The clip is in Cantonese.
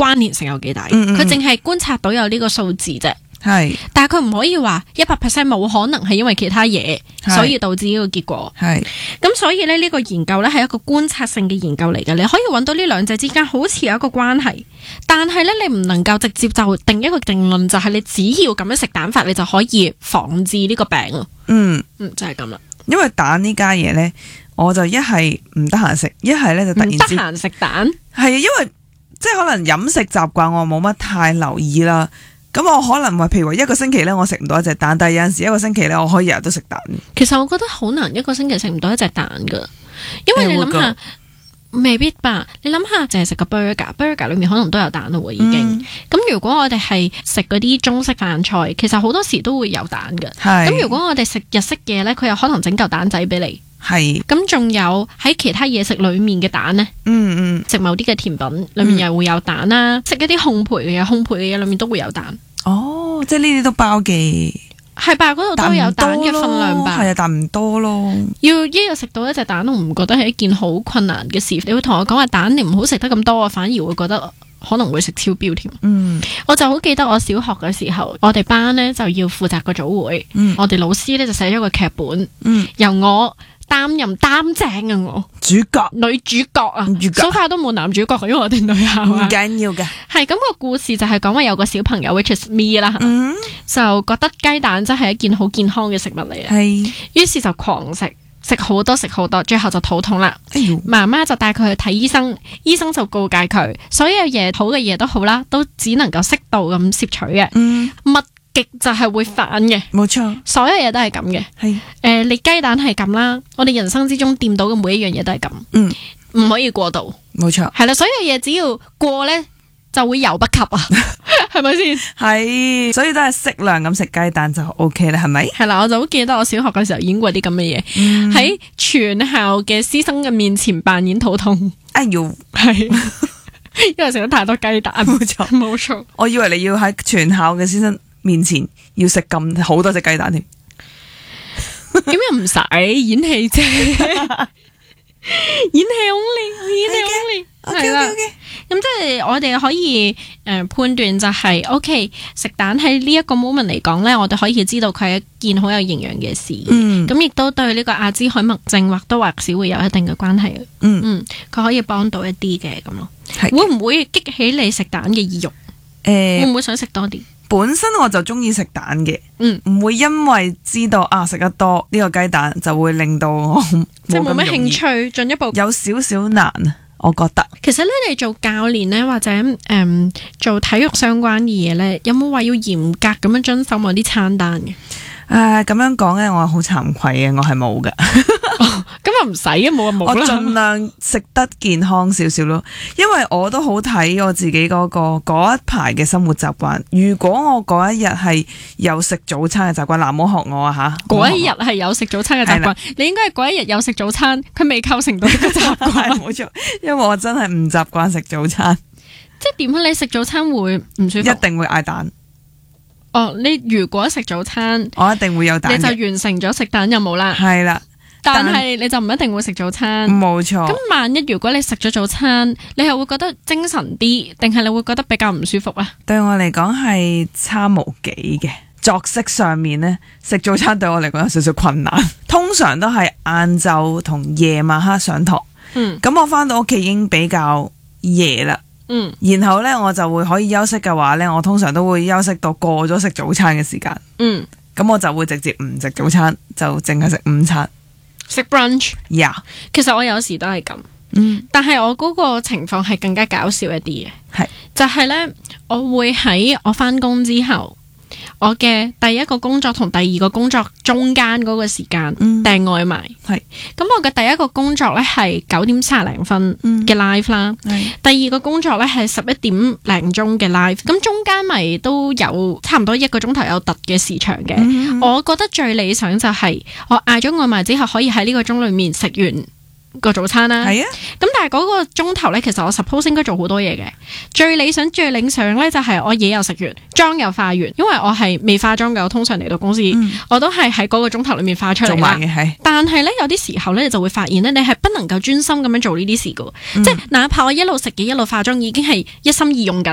關聯性有幾大，佢淨係觀察到有呢個數字啫。 係， 但係佢唔可以話100% 冇可能係因為其他嘢，所以導致呢個結果。 係， 咁所以咧呢個研究咧係一個觀察性嘅研究嚟嘅，你可以揾到呢兩者之間好似有一個關係，但係咧你唔能夠直接就定一個定論，就係你只要咁樣食蛋法，你就可以防治呢個病咯。就係咁啦。 因為蛋呢家嘢咧，我就一係唔得閒食，一係咧就突然之間唔得閒食蛋。 係啊，因為即係可能飲食習慣我冇乜太留意啦。咁我可能話，譬如話一個星期咧，我食唔到一隻蛋，但係有陣時一個星期咧，我可以日日都食蛋。 其實我覺得好難一個星期食唔到一隻蛋噶，因為你諗下，未必吧？你諗下，淨係食個 burger 裏面可能都有蛋咯，已經。咁如果我哋係食嗰啲中式飯菜，其實好多時都會有蛋噶。咁如果我哋食日式嘢咧，佢有可能整嚿蛋仔俾你。係，咁仲有喺其他嘢食裏面嘅蛋呢？食某啲嘅甜品裏面又會有蛋啦，食一啲烘焙嘅嘢裏面都會有蛋。 哦，即係呢啲都包嘅， 係吧？嗰度都有蛋嘅分量吧？ 係啊，但唔多咯。要一日食到一隻蛋，我唔覺得係一件好困難嘅事。你會同我講話蛋，你唔好食得咁多，我反而會覺得可能會食超標添。我就好記得我小學嘅時候，我哋班呢就要負責個組會，我哋老師呢就寫咗個劇本，由我擔正啊，我主角女主角啊，so far都冇男主角，因為我哋女校唔緊要嘅。係咁個故事就係講話有個小朋友 which is me 啦，就覺得雞蛋真係一件好健康嘅食物嚟啊，於是就狂食好多，最後就肚痛啦。媽媽就帶佢去睇醫生，醫生就告誡佢，所有嘢好嘅嘢都好啦，都只能夠適度咁攝取嘅，物極就係會反嘅，冇錯，所有嘢都係咁嘅。係你雞蛋係咁啦，我哋人生之中掂到嘅每一樣嘢都係咁，唔可以過度，冇錯。係啦，所有嘢只要過咧就會猶不及啊，係咪先？係，所以都係適量咁食雞蛋就 OK 啦，係咪？係啦，我就好記得我小學嘅時候演過啲咁嘅嘢，喺全校嘅師生嘅面前扮演肚痛。哎喲，係。因為食得太多雞蛋，冇錯。我以為你要喺全校嘅師生面前要食咁好多隻雞蛋添，咁又唔使演戲啫，演戲 only，係啦。咁即係我哋可以判斷就係 OK， 食蛋喺呢一個 moment 嚟講咧，我哋可以知道佢係一件好有營養嘅事。咁亦都對呢個阿茲海默症或多或少會有一定嘅關係。佢可以幫到一啲嘅咁咯。會唔會激起你食蛋嘅意欲？會唔會想食多啲？本身我就中意食蛋嘅，唔會因為知道食得多呢個雞蛋就會令到我即係冇乜興趣進一步，有少少難啊，我覺得。其實咧，你做教練咧或者做體育相關嘅嘢咧，有冇話要嚴格咁樣遵守某啲餐單嘅？咁樣講咧，我好慚愧嘅，我係冇㗎。咁啊唔使啊，冇啊冇啦。我盡量食得健康少少咯，因為我都好睇我自己嗰一排嘅生活習慣。如果我嗰一日係有食早餐嘅習慣，嗱，唔好學我啊吓。嗰一日係有食早餐嘅習慣，你應該係嗰一日有食早餐，佢未構成到呢個習慣。冇錯，因為我真係唔習慣食早餐。即係點解你食早餐會唔舒服？一定會嗌蛋。你如果食早餐，我一定會有蛋，你就完成咗食蛋任務啦。係啦，但係你就唔一定會食早餐。冇錯。咁萬一如果你食咗早餐，你係會覺得精神啲，定係你會覺得比較唔舒服啊？對我嚟講係差無幾嘅。作息上面呢，食早餐對我嚟講有少少困難。通常都係晏晝同夜晚黑上堂。咁我翻到屋企已經比較夜啦。然後呢，我就會可以休息嘅話呢，我通常都會休息到過咗食早餐嘅時間。咁我就會直接唔食早餐，就淨係食午餐，食 brunch。其實我有時都係咁。但係我嗰個情況係更加搞笑一啲嘅，就係呢，我會喺我翻工之後，我嘅第一個工作同第二個工作中間嗰個時間訂外賣。咁我嘅第一個工作呢係9:30嘅 live 啦，第二個工作呢係11點零鐘嘅 live。咁中間咪都有差唔多1個鐘頭有突嘅時長嘅。我覺得最理想就係我嗌咗外賣之後，可以喺呢個鐘裏面食完個早餐啦。係啊，咁但係嗰個鐘頭咧，其實我 suppose 應該做好多嘢嘅。最理想咧就係我嘢又食完，妝又化完，因為我係未化妝嘅。我通常嚟到公司，我都係喺嗰個鐘頭裏面化出嚟啦。但係咧有啲時候咧，你就會發現咧，你係不能夠專心咁樣做呢啲事噶。即係哪怕我一路食嘢一路化妝，已經係一心二用緊。